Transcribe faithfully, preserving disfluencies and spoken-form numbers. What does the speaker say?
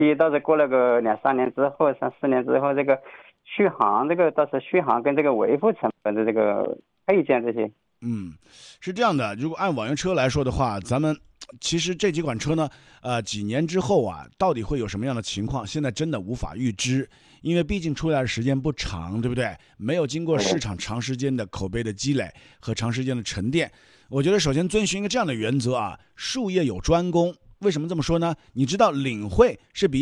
提倒是过了个两三年之后，三四年之后，这个续航这个倒是续航跟这个维护成本的这个配件这些。 嗯，是这样的，如果按网约车来说的话，咱们其实这几款车呢，呃，几年之后啊，到底会有什么样的情况，现在真的无法预知，因为毕竟出来的时间不长，对不对？没有经过市场长时间的口碑的积累和长时间的沉淀。我觉得首先遵循一个这样的原则啊，术业有专攻。为什么这么说呢？你知道领会是比